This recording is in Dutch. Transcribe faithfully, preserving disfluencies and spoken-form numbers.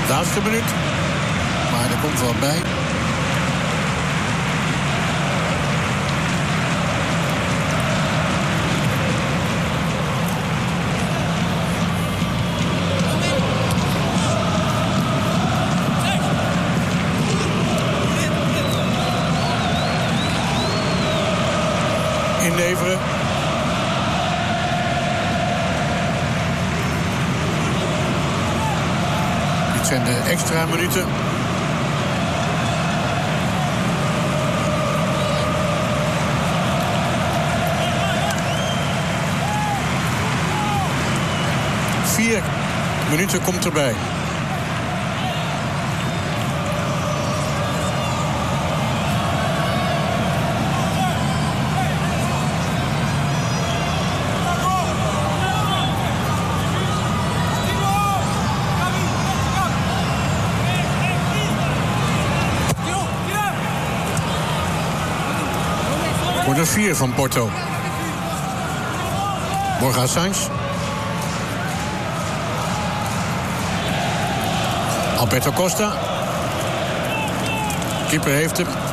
Laatste minuut. Maar er komt wel bij. Inleveren. Dit zijn de extra minuten. Vier minuten komt erbij. Corner vier van Porto. Borja Sainz. Alberto Costa. Keeper heeft hem.